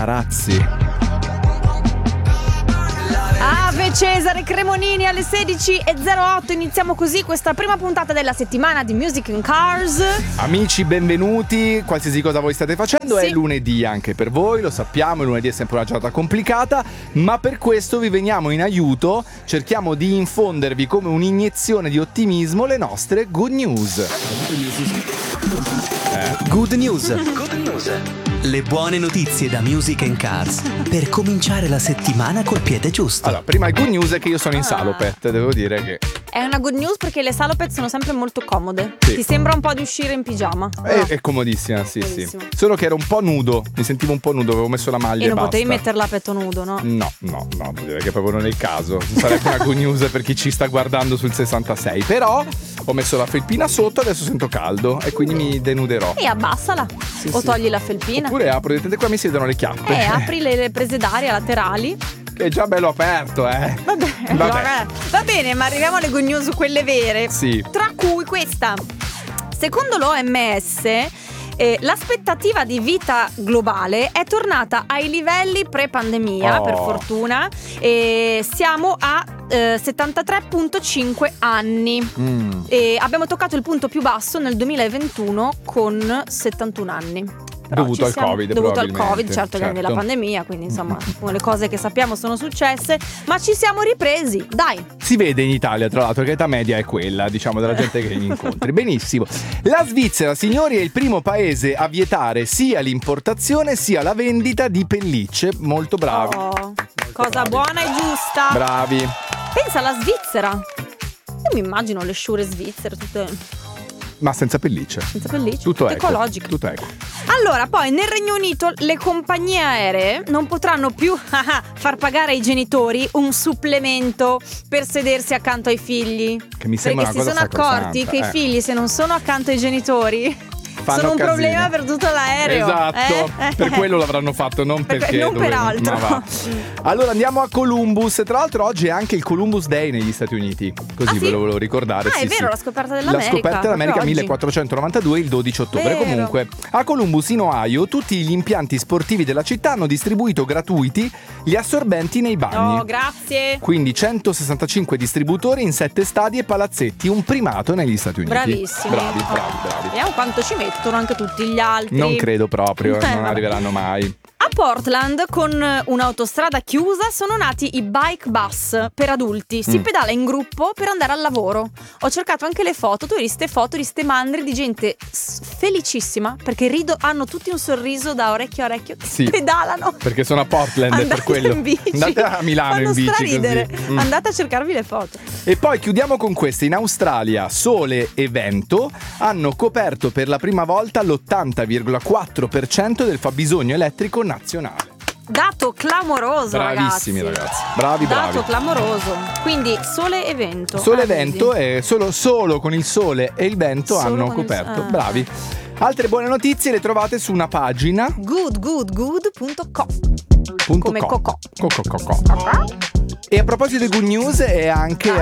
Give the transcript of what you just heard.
Razzi. Ave Cesare Cremonini alle 16:08. Iniziamo così questa prima puntata della settimana di Music in Cars. Amici, benvenuti. Qualsiasi cosa voi state facendo, sì. È lunedì anche per voi, lo sappiamo, il lunedì è sempre una giornata complicata, ma per questo vi veniamo in aiuto, cerchiamo di infondervi come un'iniezione di ottimismo le nostre good news. Good news. Le buone notizie da Music and Cars per cominciare la settimana col piede giusto. Allora, prima il good news è che io sono in salopette, devo dire che È una good news perché le salopette sono sempre molto comode. Sì. Ti sembra un po' di uscire in pigiama. è comodissima, sì. Bellissimo. Solo che ero un po' nudo, mi sentivo un po' nudo, avevo messo la maglia E non basta. potevi metterla a petto nudo, no? No, direi che proprio non è il caso. Sarebbe una good news per chi ci sta guardando sul 66. Però ho messo la felpina sotto, adesso sento caldo e quindi mi denuderò. E abbassala. O togli la felpina. Oppure apro, vedete qua mi siedono le chiappe. Apri le prese d'aria laterali. Che è già bello aperto, Vabbè. Va bene, ma arriviamo alle good news, quelle vere. Sì. Tra cui questa. Secondo l'OMS, l'aspettativa di vita globale è tornata ai livelli pre-pandemia, per fortuna. Siamo a 73,5 anni. E abbiamo toccato il punto più basso nel 2021 con 71 anni. Però Dovuto al Covid, dovuto al probabilmente, Covid, certo, che certo. nella pandemia, quindi insomma le cose che sappiamo sono successe, ma ci siamo ripresi, dai. Si vede in Italia, tra l'altro, che l'età media è quella, diciamo, della gente che incontri. Benissimo. La Svizzera, signori, è il primo paese a vietare sia l'importazione sia la vendita di pellicce. Molto bravi. Cosa Bravi. buona e giusta. Bravi. Pensa alla Svizzera. Io mi immagino le sciure svizzere tutte Ma senza pellicce. senza pellicce, Tutto tutte eco. ecologiche. Tutto eco. Allora, poi nel Regno Unito le compagnie aeree non potranno più far pagare ai genitori un supplemento per sedersi accanto ai figli. Che mi sembra Perché si una sono cosa accorti sacrosanta, che i figli, se non sono accanto ai genitori, sono un casino. problema per tutto l'aereo. Esatto, per quello l'avranno fatto, non perché non per altro. Ma va. Allora andiamo a Columbus. Tra l'altro oggi è anche il Columbus Day negli Stati Uniti. Così Ah, ve sì? lo volevo ricordare. Ah, sì, è vero, sì. la scoperta dell'America. La scoperta dell'America proprio oggi. 1492, il 12 ottobre. Vero. Comunque, a Columbus in Ohio tutti gli impianti sportivi della città hanno distribuito gratuiti gli assorbenti nei bagni. Oh, grazie. Quindi 165 distributori in 7 stadi e palazzetti, un primato negli Stati Uniti. Bravissimi. Bravi. Vediamo quanto ci mettono anche tutti gli altri. Non credo proprio, non vabbè. arriveranno mai. A Portland, con un'autostrada chiusa, sono nati i bike bus per adulti. Si pedala in gruppo per andare al lavoro. Ho cercato anche le foto. Tu hai visto foto di ste mandri di gente felicissima perché hanno tutti un sorriso da orecchio a orecchio che Sì. pedalano. Perché sono a Portland, è per quello. In bici. Andate a Milano Fanno in bici straridere. così. Andate a cercarvi le foto. E poi chiudiamo con queste. In Australia sole e vento hanno coperto per la prima volta l'80,4% del fabbisogno elettrico nazionale. Dato clamoroso, Bravissimi ragazzi. Bravi. Dato clamoroso. Quindi sole e vento. Sole e vedi. vento e solo con il sole e il vento Solo hanno con il coperto. sole. Bravi. Altre buone notizie le trovate su una pagina Good.co. .com. Come cocò. E a proposito di good news è anche